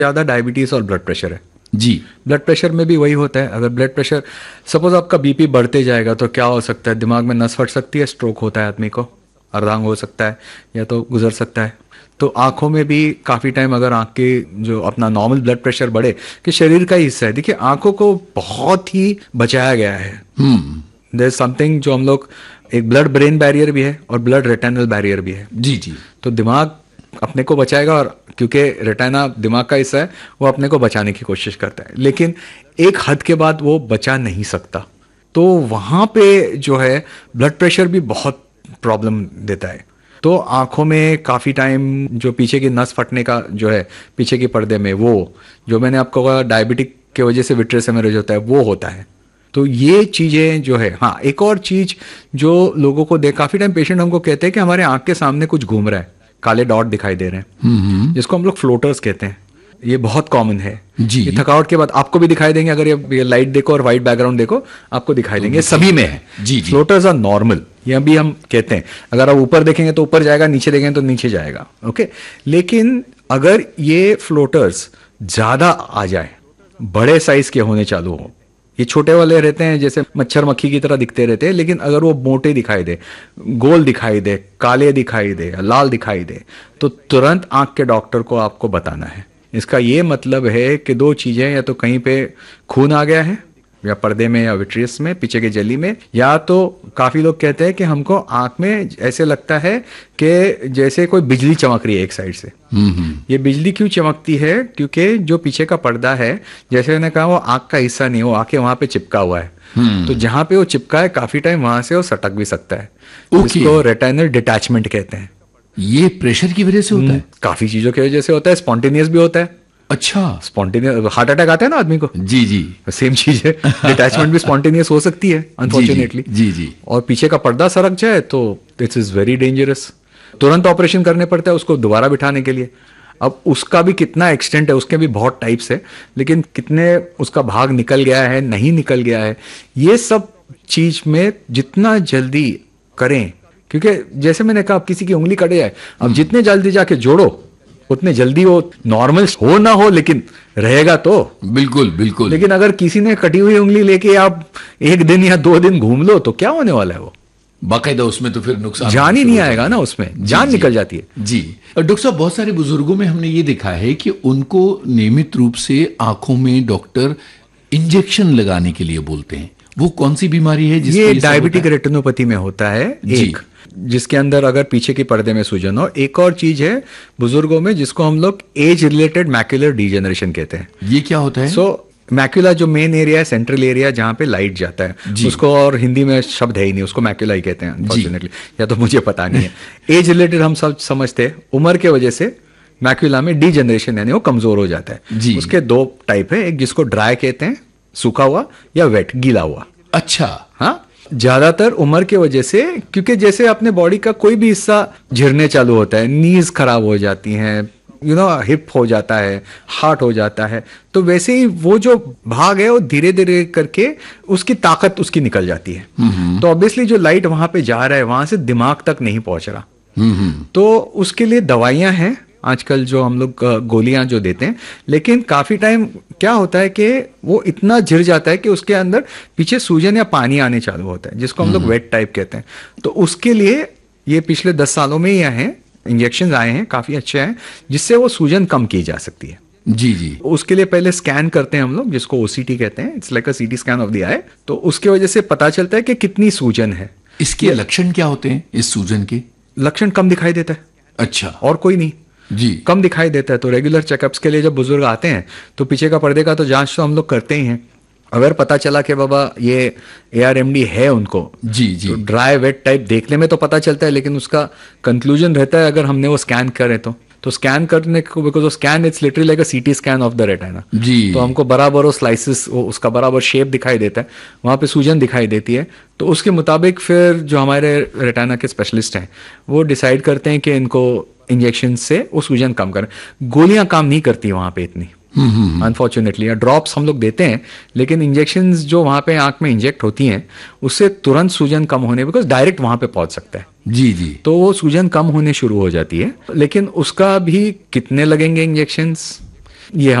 ज़्यादा डायबिटीज़ और blood pressure है। जी। ब्लड प्रेशर में भी वही होता है। अगर ब्लड प्रेशर, सपोज आपका बीपी बढ़ते जाएगा तो क्या हो सकता है, दिमाग में नस फट सकती है, स्ट्रोक होता है आदमी को, अर्धांग हो सकता है या तो गुजर सकता है। तो आंखों में भी काफ़ी टाइम अगर आंख के जो अपना नॉर्मल ब्लड प्रेशर बढ़े, कि शरीर का ही हिस्सा है, देखिए आंखों को बहुत ही बचाया गया है। देयर इज समथिंग जो हम लोग, एक ब्लड ब्रेन बैरियर भी है और ब्लड रेटिनल बैरियर भी है। जी जी। तो दिमाग अपने को बचाएगा, और क्योंकि रेटिना दिमाग का हिस्सा है, वो अपने को बचाने की कोशिश करता है, लेकिन एक हद के बाद वो बचा नहीं सकता। तो वहाँ पे जो है ब्लड प्रेशर भी बहुत प्रॉब्लम देता है। तो आंखों में काफ़ी टाइम जो पीछे की नस फटने का जो है, पीछे के पर्दे में, वो जो मैंने आपको कहा डायबिटिक के वजह से विट्रियस हेमरेज होता है, वो होता है। तो ये चीज़ें जो है, हाँ एक और चीज़ जो लोगों को काफ़ी टाइम पेशेंट हमको कहते हैं कि हमारे आंख के सामने कुछ घूम रहा है, काले डॉट दिखाई दे रहे हैं, जिसको हम लोग फ्लोटर्स कहते हैं। ये बहुत कॉमन है जी। ये थकावट के बाद आपको भी दिखाई देंगे, अगर ये लाइट देखो और वाइट बैकग्राउंड देखो आपको दिखाई देंगे, सभी में है। जी जी। फ्लोटर्स आर नॉर्मल, ये भी हम कहते हैं। अगर आप ऊपर देखेंगे तो ऊपर जाएगा, नीचे देखेंगे तो नीचे जाएगा, ओके। लेकिन अगर ये फ्लोटर्स ज्यादा आ जाए, बड़े साइज के होने चालू हो, ये छोटे वाले रहते हैं जैसे मच्छर मक्खी की तरह दिखते रहते हैं, लेकिन अगर वो मोटे दिखाई दे, गोल दिखाई दे, काले दिखाई दे, लाल दिखाई दे, तो तुरंत आंख के डॉक्टर को आपको बताना है। इसका ये मतलब है कि दो चीजें, या तो कहीं पे खून आ गया है, या पर्दे में या विट्रियस में, पीछे की झिल्ली में, या तो काफी लोग कहते हैं कि हमको आंख में ऐसे लगता है कि जैसे कोई बिजली चमक रही है एक साइड से। ये बिजली क्यों चमकती है? क्योंकि जो पीछे का पर्दा है, जैसे मैंने कहा, वो आंख का हिस्सा नहीं, वो आंखें वहां पे चिपका हुआ है। तो जहां पे वो चिपका है काफी टाइम वहां से वो सटक भी सकता है, इसको रेटिनल डिटैचमेंट कहते हैं। ये प्रेशर की वजह से होता है? काफी चीजों की वजह से होता है, स्पॉन्टेनियस भी होता है। अच्छा, स्पॉन्टेनियस हार्ट अटैक आता है ना आदमी को, जी जी, सेम चीज है। डिटैचमेंट भी स्पॉन्टेनियस हो सकती है अनफॉर्चुनेटली। जी जी। और पीछे का पर्दा सरक जाए तो दिस इज वेरी डेंजरस, तुरंत ऑपरेशन करने पड़ता है उसको दोबारा बिठाने के लिए। अब उसका भी कितना एक्सटेंट है, उसके भी बहुत टाइप्स है, लेकिन कितने उसका भाग निकल गया है, नहीं निकल गया है, ये सब चीज में जितना जल्दी करें, क्योंकि जैसे मैंने कहा, किसी की उंगली कट जाए, अब जितने जल्दी जाके जोड़ो उतने जल्दी वो नॉर्मल हो ना हो, लेकिन रहेगा तो। बिल्कुल बिल्कुल। लेकिन अगर किसी ने कटी हुई उंगली लेके आप एक दिन या 2 दिन घूम लो तो क्या होने वाला है? वो बाकायदा उसमें तो फिर नुकसान, जान ही नहीं आएगा ना, उसमें जान निकल जाती है। जी। डॉक्टर साहब, बहुत सारे बुजुर्गों में हमने ये देखा है कि उनको नियमित रूप से आंखों में डॉक्टर इंजेक्शन लगाने के लिए बोलते हैं। वो कौन सी बीमारी है जिसमें ये डायबिटिक रेटिनोपैथी में होता है एक, जिसके अंदर अगर पीछे के पर्दे में सूजन हो। एक और चीज है बुजुर्गों में जिसको हम लोग एज रिलेटेड मैक्युलर डीजेनरेशन कहते हैं। ये क्या होता है? मैक्युला जो मेन एरिया है, सेंट्रल एरिया जहां पे लाइट जाता है, उसको, और हिंदी में शब्द है ही नहीं, उसको मैक्युला ही कहते हैं अनफॉर्चुनेटली, या तो मुझे पता नहीं है। एज रिलेटेड हम सब समझते हैं, उम्र के वजह से मैक्युला में डीजेनरेशन यानी वो कमजोर हो जाता है। उसके 2 टाइप है, एक जिसको ड्राई कहते हैं, सूखा हुआ, या वेट, गीला हुआ। अच्छा। हाँ, ज्यादातर उम्र के वजह से, क्योंकि जैसे अपने बॉडी का कोई भी हिस्सा झिरने चालू होता है, नीज खराब हो जाती हैं, हिप हो जाता है, हार्ट हो जाता है, तो वैसे ही वो जो भाग है वो धीरे धीरे करके उसकी ताकत उसकी निकल जाती है। तो ऑब्वियसली जो लाइट वहां पे जा रहा है वहां से दिमाग तक नहीं पहुंच रहा। तो उसके लिए दवाइयां हैं आजकल, जो हम लोग गोलियां जो देते हैं, लेकिन काफी टाइम क्या होता है कि वो इतना झिर जाता है कि उसके अंदर पीछे सूजन या पानी आने चालू होता है, जिसको हम लोग वेट टाइप कहते हैं। तो उसके लिए ये पिछले 10 सालों में ही आए हैं, इंजेक्शन आए हैं, काफी अच्छे हैं, जिससे वो सूजन कम की जा सकती है। जी जी। उसके लिए पहले स्कैन करते हैं हम लोग, जिसको ओसीटी कहते हैं, it's like a CT scan of the आई। तो उसके वजह से पता चलता है कि कितनी सूजन है। इसके लक्षण क्या होते हैं इस सूजन के? लक्षण कम दिखाई देता है। अच्छा। और कोई नहीं जी, कम दिखाई देता है। तो रेगुलर चेकअप्स के लिए जब बुजुर्ग आते हैं तो पीछे का पर्दे का तो जांच तो हम लोग करते ही हैं। अगर पता चला कि बाबा ये ARMD है उनको, जी जी, तो ड्राई वेट टाइप देखने में तो पता चलता है, लेकिन उसका कंक्लूजन रहता है अगर हमने वो स्कैन करे तो स्कैन करने को, because scan it's literally like a CT scan of the retina. जी। तो हमको बराबर वो स्लाइसिस, उसका बराबर शेप दिखाई देता है, वहां पे सूजन दिखाई देती है। तो उसके मुताबिक फिर जो हमारे रेटिना के स्पेशलिस्ट हैं वो डिसाइड करते हैं कि इनको इंजेक्शन से वो सूजन कम करें। गोलियां काम नहीं करती वहां पे इतनी, अनफॉर्चुनेटली। या ड्रॉप्स हम लोग देते हैं, लेकिन इंजेक्शन जो वहां पे आंख में इंजेक्ट होती हैं उससे तुरंत सूजन कम होने, बिकॉज डायरेक्ट वहां पे पहुंच सकता है। जी जी। तो वो सूजन कम होने शुरू हो जाती है। लेकिन उसका भी कितने लगेंगे इंजेक्शंस, ये